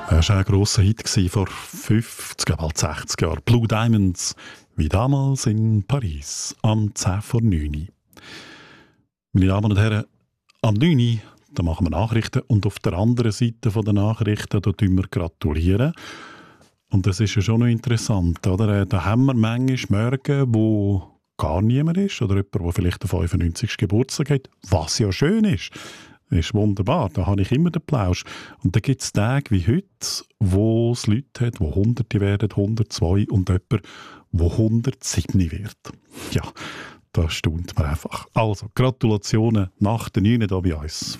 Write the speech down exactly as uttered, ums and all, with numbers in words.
Das war ein grosser Hit vor fünfzig, bald sechzig Jahren. Blue Diamonds, wie damals in Paris, am zehn vor neun. Meine Damen und Herren, am neun Uhr, da machen wir Nachrichten und auf der anderen Seite der Nachrichten, da tun wir gratulieren. Und das ist ja schon noch interessant, oder? Da haben wir manchmal Morgen, wo gar niemand ist oder jemand, der vielleicht den fünfundneunzigsten Geburtstag hat, was ja schön ist. Das ist wunderbar, da habe ich immer den Plausch. Und dann gibt es Tage wie heute, wo es Leute hat, die Hunderte werden, hundertzwei und jemand, der hundertsieben wird. Ja, das staunt mir einfach. Also, Gratulationen nach der neun hier bei uns.